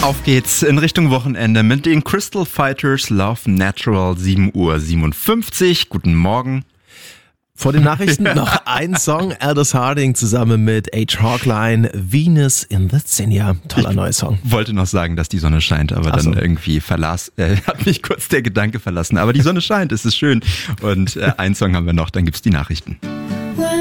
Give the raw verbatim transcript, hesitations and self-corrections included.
Auf geht's in Richtung Wochenende mit den Crystal Fighters, Love Natural, sieben Uhr siebenundfünfzig. Guten Morgen. Vor den Nachrichten noch ein Song, Aldous Harding zusammen mit H. Hawkline, Venus in the Zinnia. Toller neuer Song. Ich wollte noch sagen, dass die Sonne scheint, aber Ach so. dann irgendwie verlas, äh, hat mich kurz der Gedanke verlassen. Aber die Sonne scheint, es ist schön. Und äh, einen Song haben wir noch, dann gibt's die Nachrichten.